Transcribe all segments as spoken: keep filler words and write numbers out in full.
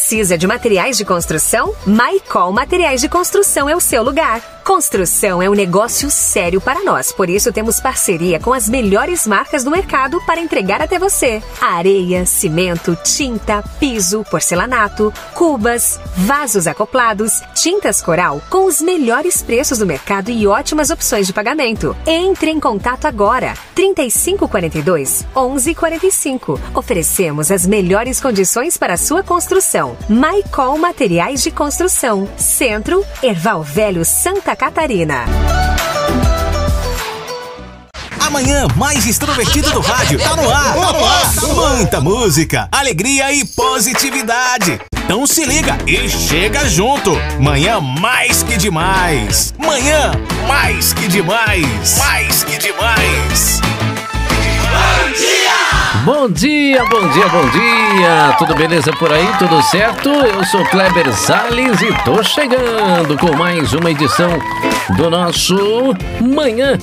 Precisa de materiais de construção? Maicol Materiais de Construção é o seu lugar. Construção é um negócio sério para nós, por isso temos parceria com as melhores marcas do mercado para entregar até você. Areia, cimento, tinta, piso, porcelanato, cubas, vasos acoplados, tintas coral com os melhores preços do mercado e ótimas opções de pagamento. Entre em contato agora. trinta e cinco quarenta e dois, onze quarenta e cinco. Oferecemos as melhores condições para a sua construção. Maicol Materiais de Construção. Centro, Erval Velho, Santa Catarina. Amanhã mais extrovertido do rádio. Tá no ar, tá no ar. Muita música, alegria e positividade. Então se liga e chega junto. Manhã mais que demais. Manhã mais que demais. Mais que demais. Bom dia! Bom dia, bom dia, bom dia! Tudo beleza por aí? Tudo certo? Eu sou Kleber Salles e tô chegando com mais uma edição do nosso Manhã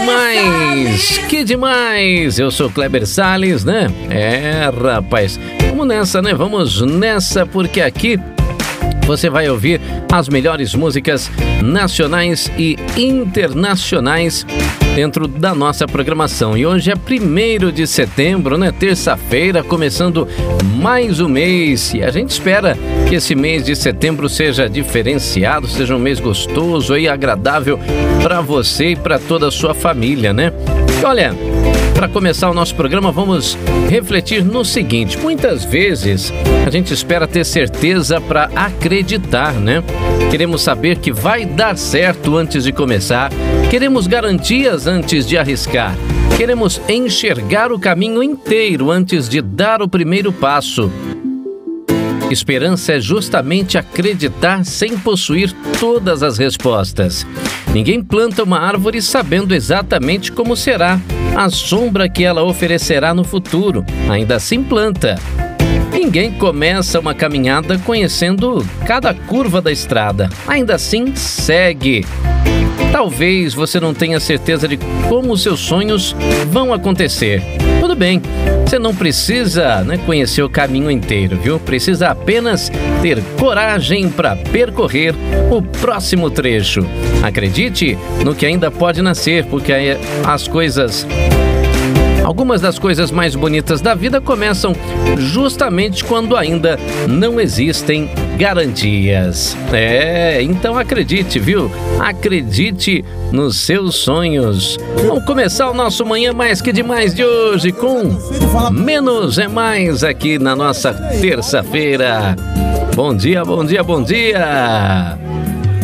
Mais Que Demais! Eu sou Kleber Salles, né? É, rapaz, vamos nessa, né? Vamos nessa, porque aqui você vai ouvir as melhores músicas nacionais e internacionais dentro da nossa programação. E hoje é primeiro de setembro, né? Terça-feira, começando mais um mês. E a gente espera que esse mês de setembro seja diferenciado, seja um mês gostoso e agradável para você e para toda a sua família, né? E olha, para começar o nosso programa, vamos refletir no seguinte: muitas vezes a gente espera ter certeza para acreditar, né? Queremos saber que vai dar certo antes de começar, queremos garantias antes de arriscar, queremos enxergar o caminho inteiro antes de dar o primeiro passo. Esperança é justamente acreditar sem possuir todas as respostas. Ninguém planta uma árvore sabendo exatamente como será a sombra que ela oferecerá no futuro. Ainda assim planta. Ninguém começa uma caminhada conhecendo cada curva da estrada. Ainda assim segue. Talvez você não tenha certeza de como os seus sonhos vão acontecer. Tudo bem, você não precisa, né, conhecer o caminho inteiro, viu? Precisa apenas ter coragem para percorrer o próximo trecho. Acredite no que ainda pode nascer, porque as coisas... Algumas das coisas mais bonitas da vida começam justamente quando ainda não existem garantias. É, então acredite, viu? Acredite nos seus sonhos. Vamos começar o nosso Manhã Mais Que Demais de hoje com Menos é Mais aqui na nossa terça-feira. Bom dia, bom dia, bom dia!